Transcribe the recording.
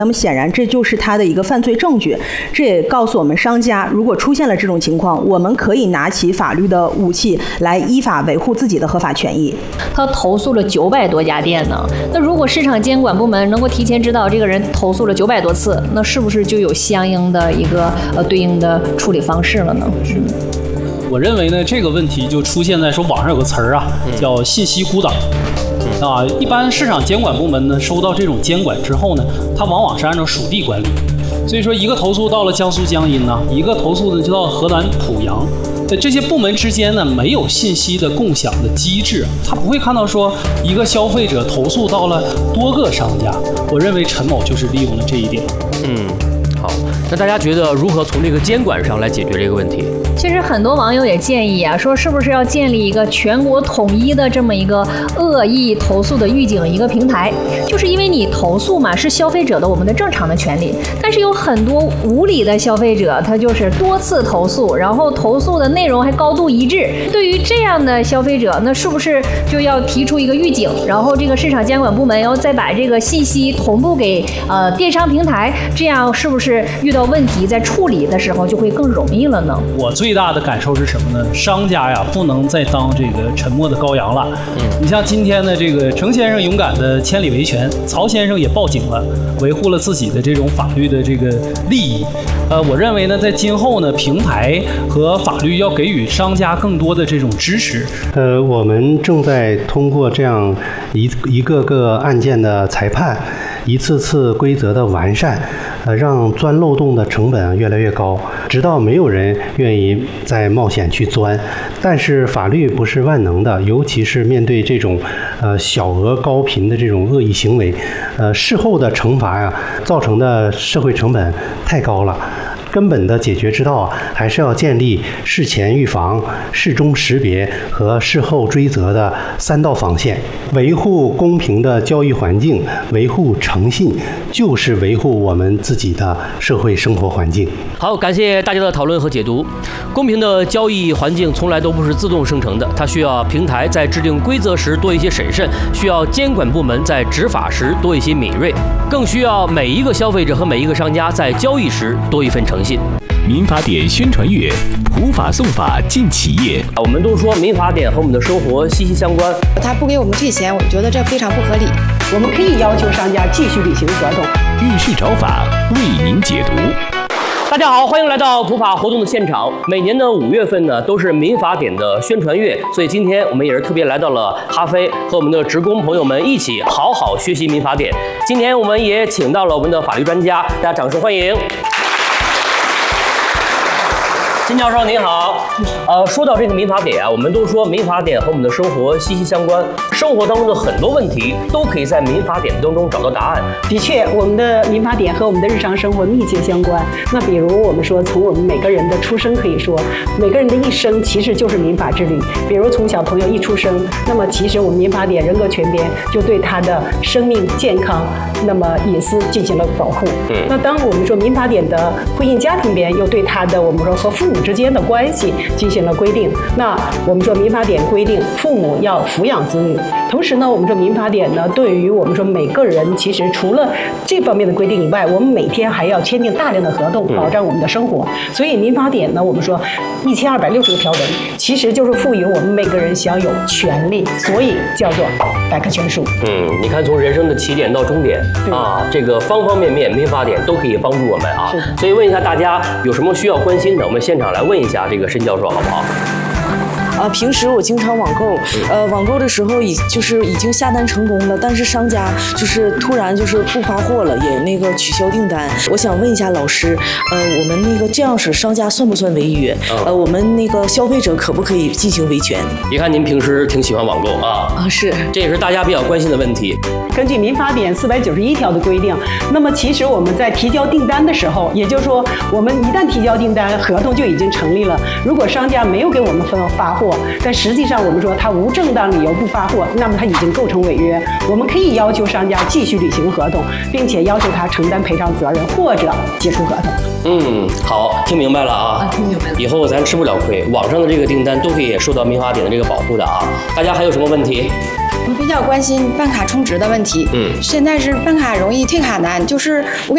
那么显然这就是他的一个犯罪证据，这也告诉我们商家，如果出现了这种情况，我们可以拿起法律的武器来依法维护自己的合法权益。 他投诉了900多家店呢，那如果市场监管部门能够提前知道这个人投诉了900多次，那是不是就有相应的一个对应的处理方式了呢？ 我认为呢，这个问题就出现在说网上有个词儿啊，叫信息孤岛。一般市场监管部门呢，收到这种监管之后呢，它往往是按照属地管理。所以说，一个投诉到了江苏江阴呢，一个投诉呢就到河南濮阳。这些部门之间呢，没有信息的共享的机制，他不会看到说一个消费者投诉到了多个商家。我认为陈某就是利用了这一点。 好，那大家觉得如何从这个监管上来解决这个问题？ 其实很多网友也建议啊，说是不是要建立一个全国统一的这么一个恶意投诉的预警一个平台？就是因为你投诉嘛，是消费者的我们的正常的权利，但是有很多无理的消费者，他就是多次投诉，然后投诉的内容还高度一致。对于这样的消费者，那是不是就要提出一个预警，然后这个市场监管部门要再把这个信息同步给电商平台，这样是不是遇到问题在处理的时候就会更容易了呢？ 我最大的感受是什么呢？商家呀，不能再当这个沉默的羔羊了。你像今天的这个程先生勇敢的千里维权，曹先生也报警了，维护了自己的这种法律的这个利益。我认为呢，在今后呢，平台和法律要给予商家更多的这种支持。 我们正在通过这样一个个案件的裁判，一次次规则的完善，让钻漏洞的成本越来越高，直到没有人愿意再冒险去钻。但是法律不是万能的，尤其是面对这种小额高频的这种恶意行为，事后的惩罚呀，造成的社会成本太高了。根本的解决之道还是要建立事前预防、事中识别和事后追责的3道防线，维护公平的交易环境，维护诚信，就是维护我们自己的社会生活环境。 好，感谢大家的讨论和解读。公平的交易环境从来都不是自动生成的，它需要平台在制定规则时多一些审慎，需要监管部门在执法时多一些敏锐，更需要每一个消费者和每一个商家在交易时多一份诚信。 民法典宣传月，普法送法进企业。 我们都说民法典和我们的生活息息相关， 他不给我们退钱，我觉得这非常不合理。 我们可以要求商家继续履行合同。 遇事找法为您解读。 大家好，欢迎来到普法活动的现场。每年的5月份呢，都是民法典的宣传月，所以今天我们也是特别来到了哈飞，和我们的职工朋友们一起好好学习民法典。今天我们也请到了我们的法律专家，大家掌声欢迎。金教授您好，说到这个民法典啊，我们都说民法典和我们的生活息息相关，生活当中的很多问题都可以在民法典当中找到答案。 的确，我们的民法典和我们的日常生活密切相关。那比如我们说，从我们每个人的出生可以说，每个人的一生其实就是民法之旅。比如从小朋友一出生，那么其实我们民法典人格权编就对他的生命健康、那么隐私进行了保护。那当我们说民法典的婚姻家庭编又对他的我们说和父母之间的关系进行了规定。那我们说民法典规定父母要抚养子女，同时呢，我们说民法典呢对于我们说每个人，其实除了这方面的规定以外，我们每天还要签订大量的合同，保障我们的生活。所以民法典呢，我们说1260个条文，其实就是赋予我们每个人享有权利，所以叫做百科全书。 你看从人生的起点到终点啊，这个方方面面民法典都可以帮助我们啊。所以问一下大家有什么需要关心的，我们现场来问一下这个申教授好不好？ 平时我经常网购，网购的时候已经下单成功了，但是商家突然不发货了，也取消订单。我想问一下老师，我们这样式商家算不算违约？我们消费者可不可以进行维权？ 一看您平时挺喜欢网购啊， 是， 这也是大家比较关心的问题。 根据民法典491条的规定，那么其实我们在提交订单的时候，也就是说我们一旦提交订单，合同就已经成立了。如果商家没有给我们发货，但实际上我们说他无正当理由不发货，那么他已经构成违约。我们可以要求商家继续履行合同，并且要求他承担赔偿责任或者解除合同。 好，听明白了啊，听明白了。以后咱吃不了亏，网上的这个订单都可以受到民法典的这个保护的啊。大家还有什么问题？ 我比较关心办卡充值的问题。现在是办卡容易退卡难，我